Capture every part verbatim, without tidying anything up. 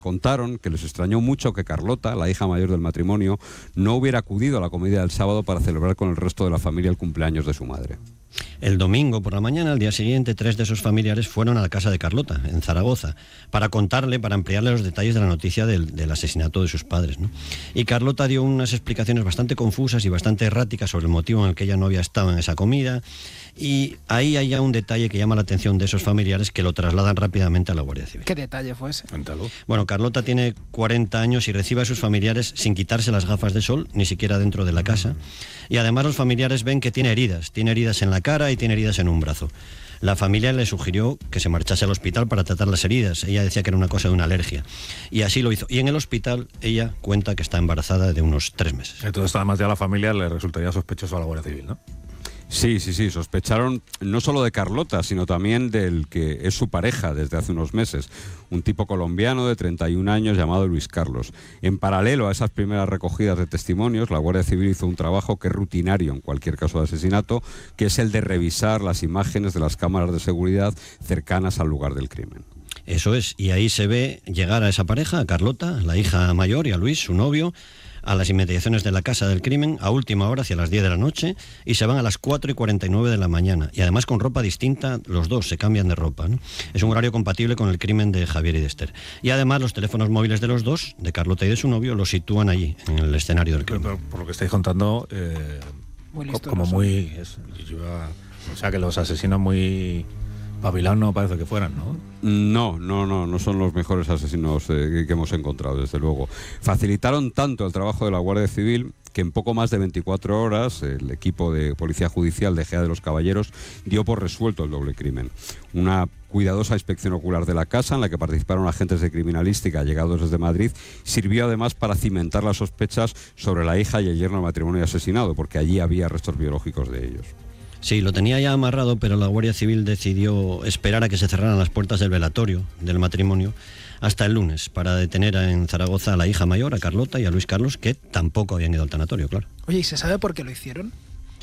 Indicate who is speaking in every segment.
Speaker 1: Contaron que les extrañó mucho que Carlota, la hija mayor del matrimonio, no hubiera acudido a la comida del sábado para celebrar con el resto de la familia el cumpleaños de su madre.
Speaker 2: El domingo por la mañana, al día siguiente, tres de sus familiares fueron a la casa de Carlota, en Zaragoza, para contarle, para ampliarle los detalles de la noticia del, del asesinato de sus padres, ¿no? Y Carlota dio unas explicaciones bastante confusas y bastante erráticas sobre el motivo en el que ella no había estado en esa comida. Y ahí hay ya un detalle que llama la atención de esos familiares, que lo trasladan rápidamente a la Guardia Civil.
Speaker 3: ¿Qué detalle fue ese?
Speaker 4: Cuéntalo.
Speaker 2: Bueno, Carlota tiene cuarenta años y recibe a sus familiares sin quitarse las gafas de sol, ni siquiera dentro de la casa. Y además los familiares ven que tiene heridas, tiene heridas en la cara y tiene heridas en un brazo. La familia le sugirió que se marchase al hospital para tratar las heridas. Ella decía que era una cosa de una alergia. Y así lo hizo. Y en el hospital ella cuenta que está embarazada de unos tres meses.
Speaker 4: Todo esto además ya a la familia le resultaría sospechoso a la Guardia Civil, ¿no?
Speaker 1: Sí, sí, sí, sospecharon no solo de Carlota, sino también del que es su pareja desde hace unos meses, un tipo colombiano de treinta y un años llamado Luis Carlos. En paralelo a esas primeras recogidas de testimonios, la Guardia Civil hizo un trabajo que es rutinario en cualquier caso de asesinato, que es el de revisar las imágenes de las cámaras de seguridad cercanas al lugar del crimen.
Speaker 2: Eso es, y ahí se ve llegar a esa pareja, a Carlota, la hija mayor, y a Luis, su novio, a las inmediaciones de la casa del crimen a última hora, hacia las diez de la noche, y se van a las cuatro y cuarenta y nueve de la mañana. Y además con ropa distinta, los dos se cambian de ropa, ¿no? Es un horario compatible con el crimen de Javier y de Esther. Y además los teléfonos móviles de los dos, de Carlota y de su novio, los sitúan allí, en el escenario del crimen.
Speaker 4: Pero, pero, por lo que estáis contando, eh,
Speaker 3: Muy listo,
Speaker 4: como
Speaker 3: no
Speaker 4: muy... Es, lleva, o sea, que los asesinos muy... Babilón no parece que fueran, ¿no?
Speaker 1: No, no, no, no son los mejores asesinos eh, que hemos encontrado, desde luego. Facilitaron tanto el trabajo de la Guardia Civil que en poco más de veinticuatro horas el equipo de Policía Judicial de Ejea de los Caballeros dio por resuelto el doble crimen. Una cuidadosa inspección ocular de la casa, en la que participaron agentes de criminalística llegados desde Madrid, sirvió además para cimentar las sospechas sobre la hija y el yerno del matrimonio asesinado, porque allí había restos biológicos de ellos.
Speaker 2: Sí, lo tenía ya amarrado, pero la Guardia Civil decidió esperar a que se cerraran las puertas del velatorio del matrimonio hasta el lunes para detener en Zaragoza a la hija mayor, a Carlota, y a Luis Carlos, que tampoco habían ido al tanatorio, claro.
Speaker 3: Oye, ¿y se sabe por qué lo hicieron?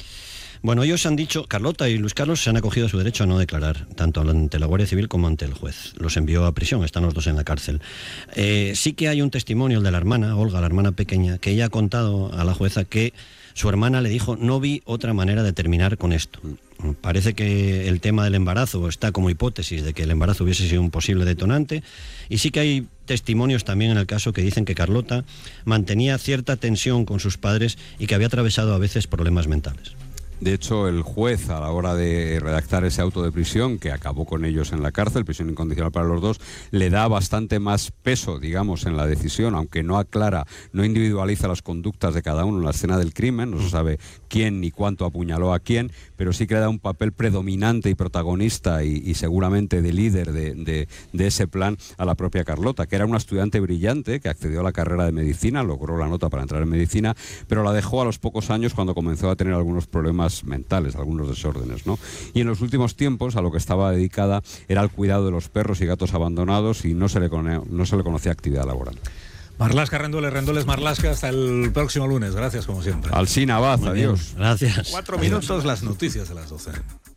Speaker 2: Bueno, ellos han dicho, Carlota y Luis Carlos se han acogido a su derecho a no declarar, tanto ante la Guardia Civil como ante el juez. Los envió a prisión, están los dos en la cárcel. Eh, sí que hay un testimonio, el de la hermana, Olga, la hermana pequeña, que ella ha contado a la jueza que su hermana le dijo: no vi otra manera de terminar con esto. Parece que el tema del embarazo está como hipótesis de que el embarazo hubiese sido un posible detonante, y sí que hay testimonios también en el caso que dicen que Carlota mantenía cierta tensión con sus padres y que había atravesado a veces problemas mentales.
Speaker 1: De hecho, el juez, a la hora de redactar ese auto de prisión, que acabó con ellos en la cárcel, prisión incondicional para los dos, le da bastante más peso, digamos, en la decisión, aunque no aclara, no individualiza las conductas de cada uno en la escena del crimen, no se sabe quién ni cuánto apuñaló a quién, pero sí que le da un papel predominante y protagonista y, y seguramente de líder de, de, de ese plan a la propia Carlota, que era una estudiante brillante que accedió a la carrera de medicina, logró la nota para entrar en medicina, pero la dejó a los pocos años cuando comenzó a tener algunos problemas mentales, algunos desórdenes, ¿no? Y en los últimos tiempos a lo que estaba dedicada era al cuidado de los perros y gatos abandonados, y no se le, cono- no se le conocía actividad laboral.
Speaker 4: Marlaska, Rendueles, Rendueles, Marlaska, hasta el próximo lunes. Gracias, como siempre.
Speaker 1: Alsina Abad,
Speaker 2: Muy bien,
Speaker 1: adiós.
Speaker 2: gracias.
Speaker 4: Cuatro minutos, las noticias de las doce.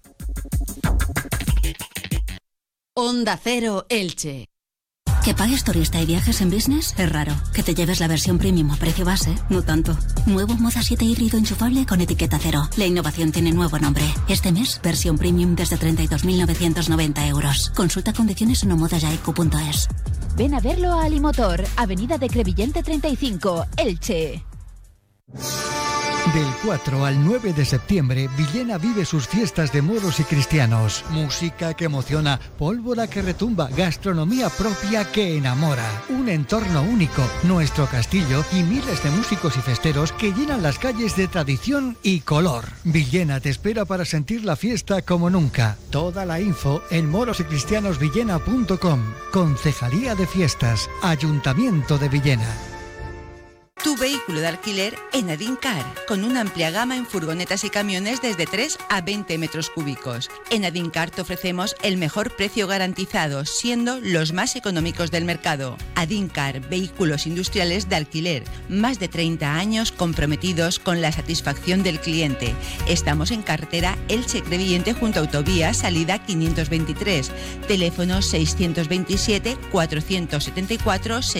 Speaker 5: Onda Cero Elche.
Speaker 6: Que pagues turista y viajes en business es raro. Que te lleves la versión premium a precio base, no tanto. Nuevo Moda siete híbrido enchufable con etiqueta cero. La innovación tiene nuevo nombre. Este mes, versión premium desde treinta y dos mil novecientos noventa euros. Consulta condiciones en omodayaico punto es.
Speaker 5: Ven a verlo a Alimotor, Avenida de Crevillente treinta y cinco, Elche.
Speaker 7: Del cuatro al nueve de septiembre, Villena vive sus fiestas de moros y cristianos. Música que emociona, pólvora que retumba, gastronomía propia que enamora. Un entorno único, nuestro castillo y miles de músicos y festeros que llenan las calles de tradición y color. Villena te espera para sentir la fiesta como nunca. Toda la info en moros y cristianos villena punto com. Concejalía de Fiestas, Ayuntamiento de Villena.
Speaker 8: Tu vehículo de alquiler en Adincar, con una amplia gama en furgonetas y camiones desde tres a veinte metros cúbicos. En Adincar te ofrecemos el mejor precio garantizado, siendo los más económicos del mercado. Adincar, vehículos industriales de alquiler. Más de treinta años comprometidos con la satisfacción del cliente. Estamos en carretera Elche-Crevillente junto a Autovía, salida quinientos veintitrés. Teléfono seiscientos veintisiete, cuatrocientos setenta y cuatro,